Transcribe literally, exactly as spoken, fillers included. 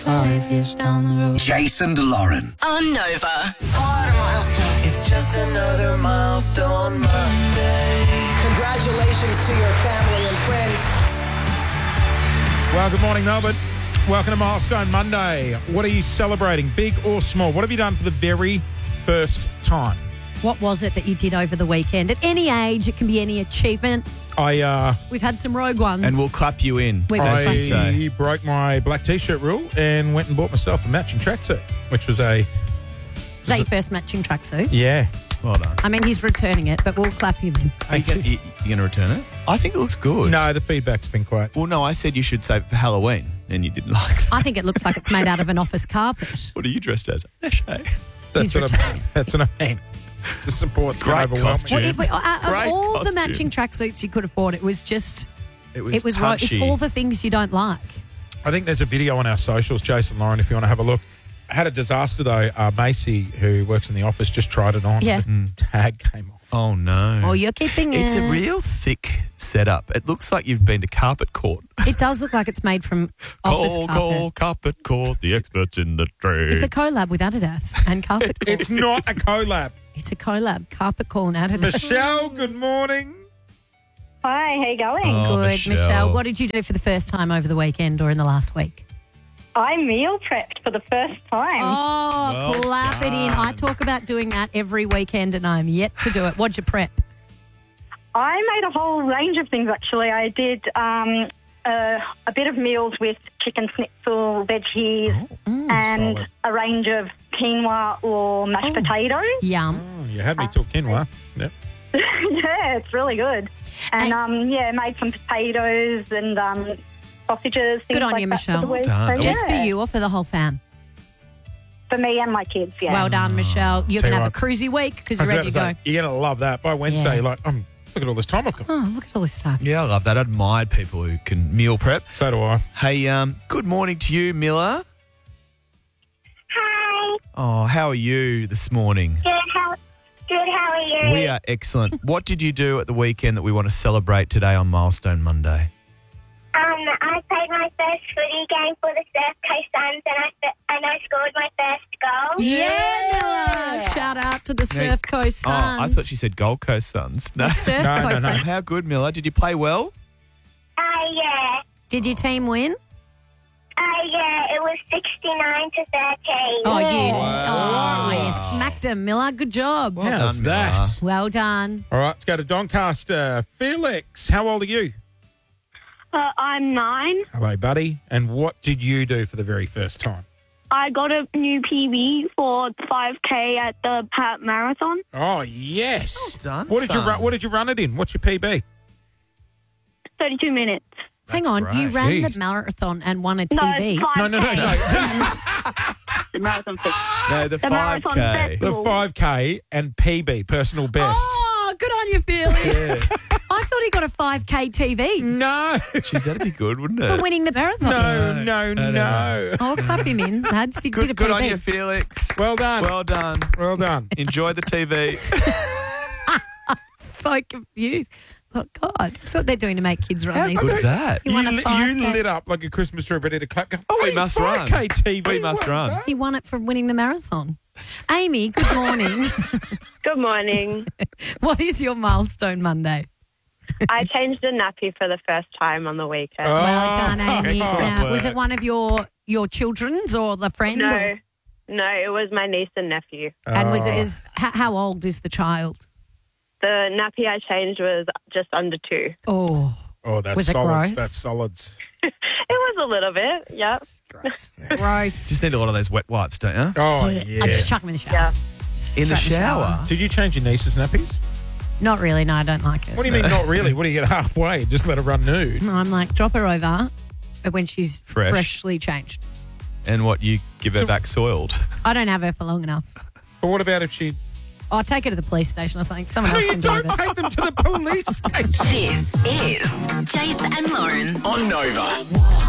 Five years down the road. Jason DeLauren. On Nova. It's just another milestone Monday. Congratulations to your family and friends. Well, good morning, Melbourne. Welcome to Milestone Monday. What are you celebrating, big or small? What have you done for the very first time? What was it that you did over the weekend? At any age, it can be any achievement. I uh, We've had some rogue ones. And we'll clap you in. We will. as you say. I broke my black T-shirt rule and went and bought myself a matching tracksuit, which was a... Is that your first matching tracksuit? Yeah. Well done. I mean, he's returning it, but we'll clap him in. Are you going you, you to return it? I think it looks good. No, the feedback's been quite... Well, no, I said you should say for Halloween, and you didn't like that. I think it looks like it's made out of an office carpet. What are you dressed as? Neshe. That's He's what, I, returning. that's what I mean. The support's been Great overwhelming. costume. Well, it, but, uh, of Great all costume. the matching tracksuits you could have bought, it was just... It was It was right. It's punchy. all the things you don't like. I think there's a video on our socials, Jason Lauren, if you want to have a look. I had a disaster, though. Uh, Macy, who works in the office, just tried it on. Yeah. The tag came off. Oh, no. Oh, you're keeping it. It's a real thick setup. It looks like you've been to carpet court. It does look like it's made from office Call, carpet. call, carpet court, the experts in the trade. It's a collab with Adidas and carpet call. It's not a collab. It's a collab. Carpet call and Adidas. Michelle, good morning. Hi, how you going? Oh, Good, Michelle. Michelle. What did you do for the first time over the weekend or in the last week? I meal prepped for the first time. Oh, Well clap it in. done. I talk about doing that every weekend and I'm yet to do it. What'd you prep? I made a whole range of things, actually. I did um, uh, a bit of meals with chicken schnitzel, veggies, and solid. a range of quinoa or mashed potatoes. Yum. Oh, you had me till quinoa. Yep. Yeah, it's really good. And, And- um, yeah, made some potatoes and um, sausages, things Good on like you, that Michelle. for the week. Well So, Just for yeah, you or for the whole fam? For me and my kids, yeah. Well done, Michelle. You're Tell going you to have a what. crazy week because I was you're about ready to to say, go. you're going to love that. By Wednesday, Yeah. you're like, um, look at all this time I've got. Oh, look at all this stuff. Yeah, I love that. I admired people who can meal prep. So do I. Hey, um, good morning to you, Miller. Hi. Oh, how are you this morning? Good. How? Good. How are you? We are excellent. What did you do at the weekend that we want to celebrate today on Milestone Monday? Um, I played my first footy game for the Surf Coast Suns, and I f- and I scored my first goal. Yeah, Miller. Shout out to the Surf Coast Suns. Oh, I thought she said Gold Coast Suns. No. Surf No, no, Coast no. Suns. How good, Miller? Did you play well? Uh, yeah. Did your team win? Uh, yeah. It was sixty-nine to thirteen. Oh, you, Wow. oh, you smacked him, Miller. Good job. Well How's done, that? Miller. Well done. All right, let's go to Doncaster. Felix, how old are you? Uh, I'm nine. Hello, buddy. And what did you do for the very first time? I got a new P B for five K at the Pat Marathon. Oh, yes. Well done, what did you son. run? What did you run it in? What's your P B? thirty-two minutes. Hang That's on. You great. ran Jeez. the marathon and won a T No, V. it's five K. No, no, no, no. The marathon fix. No, the, The five marathon K. festival. The five K and P B, personal best. Oh, good on you, Felix. I thought he got a five K T V No. Jeez, that'd be good, wouldn't it? for winning the marathon. No, no, no, no. Oh, clap him in, lads. He did a Good, good P B. on you, Felix. Well done. Well done. Well done. Enjoy the T V. So confused. Oh, God. That's what they're doing to make kids run How these good's days. that? He You, won a li- five you K. lit up like a Christmas tree ready to clap. Go, Oh, we "Hey, must five K run. T V. We must well run." done." He won it for winning the marathon. Amy, good morning. Good morning. What is your milestone Monday? I changed a nappy for the first time on the weekend. Oh, Well done, Amy. excellent Now, was work. it one of your your children's or the friend? no, or- no, it was my niece and nephew. and was it Oh. as how, how old is the child? The nappy I changed was just under two. Oh, Oh, that's Was it solids. gross? That's solids. It was a little bit, yep. gross. Gross. Just need a lot of those wet wipes, don't you? Oh, I yeah. just chuck him in the shower. Yeah. In the Straight shower? Did you change your niece's nappies? Not really. No, I don't like it. What do you mean, not really? What do you get halfway? Just let her run nude? No, I'm like, drop her over when she's Fresh. freshly changed. And what, you give her So- back soiled? I don't have her for long enough. But what about if she... I'll take her to the police station or something. Someone No, else you can do don't it. take them to the police station. This is Jason and Lauren. On Nova.